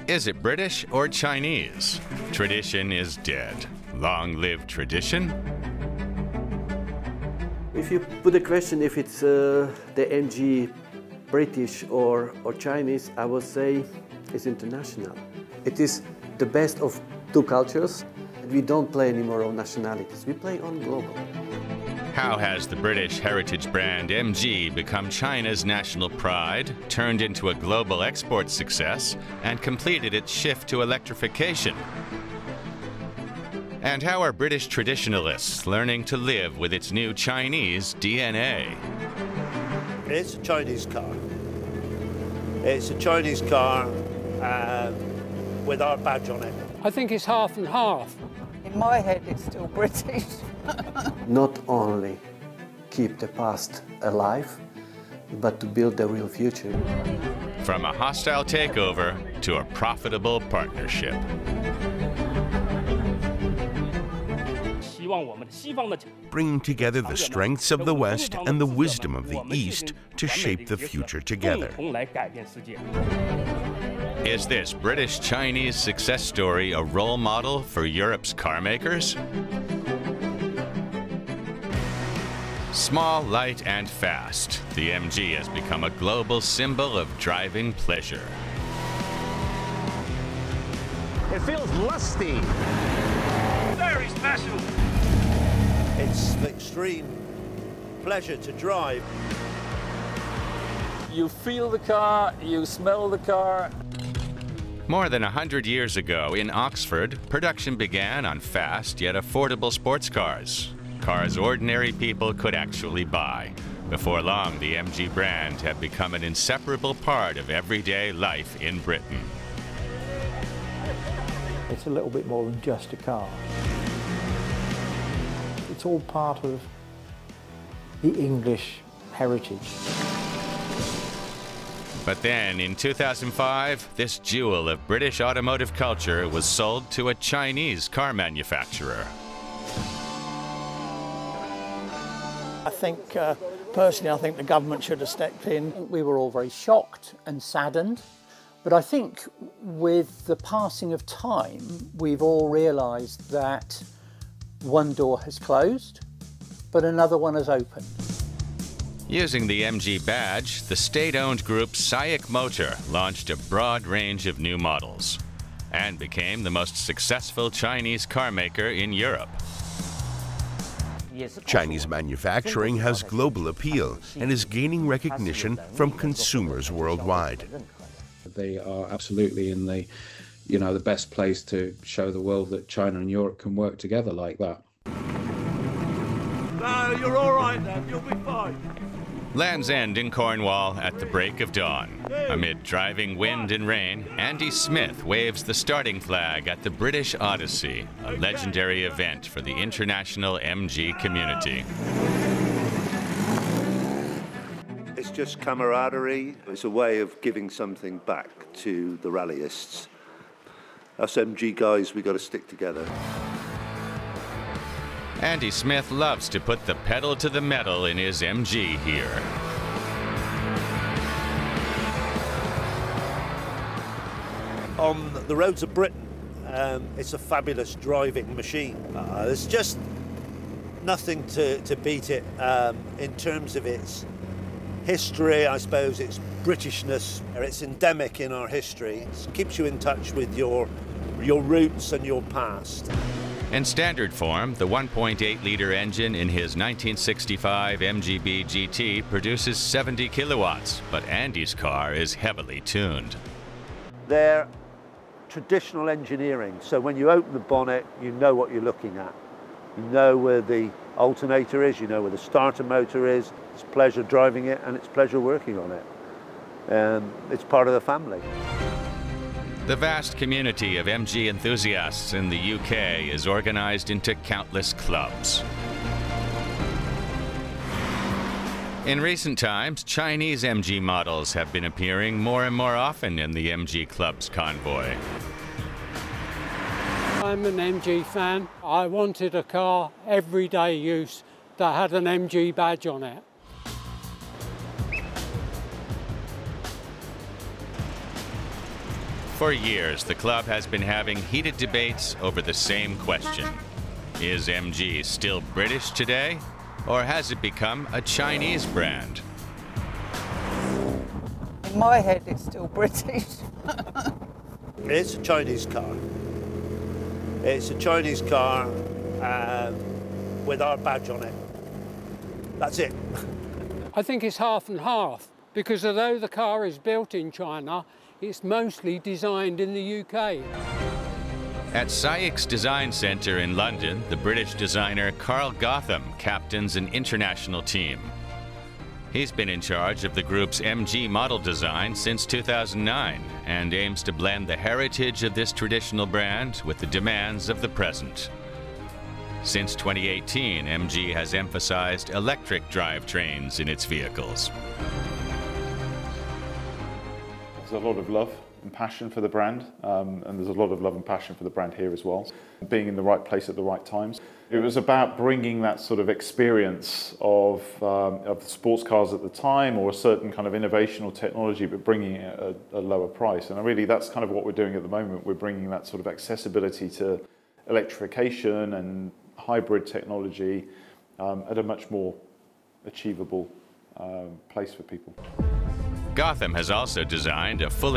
Is it British or Chinese? Tradition is dead. Long live tradition. If you put the question if it's the MG British or Chinese, I would say it's international. It is the best of two cultures. We don't play anymore on nationalities, we play on global. How has the British heritage brand MG become China's national pride, turned into a global export success, and completed its shift to electrification? And how are British traditionalists learning to live with its new Chinese DNA? It's a Chinese car. It's a Chinese car with our badge on it. I think it's half and half. In my head, it's still British. Not only keep the past alive, but to build the real future. From a hostile takeover to a profitable partnership. Bringing together the strengths of the West and the wisdom of the East to shape the future together. Is this British-Chinese success story a role model for Europe's car makers? Small, light, and fast, the MG has become a global symbol of driving pleasure. It feels lusty. Very special. It's an extreme pleasure to drive. You feel the car, you smell the car. More than 100 years ago in Oxford, production began on fast yet affordable sports cars. Cars ordinary people could actually buy. Before long, the MG brand had become an inseparable part of everyday life in Britain. It's a little bit more than just a car. It's all part of the English heritage. But then, in 2005, this jewel of British automotive culture was sold to a Chinese car manufacturer. I think, personally, I think the government should have stepped in. We were all very shocked and saddened, but I think with the passing of time, we've all realised that one door has closed, but another one has opened. Using the MG badge, the state-owned group SAIC Motor launched a broad range of new models and became the most successful Chinese car maker in Europe. Chinese manufacturing has global appeal and is gaining recognition from consumers worldwide. They are absolutely in the, the best place to show the world that China and Europe can work together like that. No, you're all right then, you'll be fine. Land's End in Cornwall at the break of dawn. Amid driving wind and rain, Andy Smith waves the starting flag at the British Odyssey, a legendary event for the international MG community. It's just camaraderie. It's a way of giving something back to the rallyists. Us MG guys, we got to stick together. Andy Smith loves to put the pedal to the metal in his MG here. On the roads of Britain, it's a fabulous driving machine. There's just nothing to beat it in terms of its history, I suppose, its Britishness. It's endemic in our history. It keeps you in touch with your roots and your past. In standard form, the 1.8-liter engine in his 1965 MGB GT produces 70 kilowatts, but Andy's car is heavily tuned. They're traditional engineering, so when you open the bonnet, you know what you're looking at. You know where the alternator is, you know where the starter motor is. It's pleasure driving it, and it's pleasure working on it. It's part of the family. The vast community of MG enthusiasts in the UK is organized into countless clubs. In recent times, Chinese MG models have been appearing more and more often in the MG Club's convoy. I'm an MG fan. I wanted a car, everyday use, that had an MG badge on it. For years, the club has been having heated debates over the same question. Is MG still British today, or has it become a Chinese brand? In my head, it's still British. It's a Chinese car. It's a Chinese car with our badge on it. That's it. I think it's half and half, because although the car is built in China, it's mostly designed in the UK. At SAIC's Design Centre in London, the British designer Carl Gotham captains an international team. He's been in charge of the group's MG model design since 2009 and aims to blend the heritage of this traditional brand with the demands of the present. Since 2018, MG has emphasized electric drivetrains in its vehicles. There's a lot of love and passion for the brand, and there's a lot of love and passion for the brand here as well. Being in the right place at the right times. It was about bringing that sort of experience of the sports cars at the time, or a certain kind of innovation or technology, but bringing it at a lower price. And really that's kind of what we're doing at the moment. We're bringing that sort of accessibility to electrification and hybrid technology at a much more achievable place for people. Gotham has also designed a fully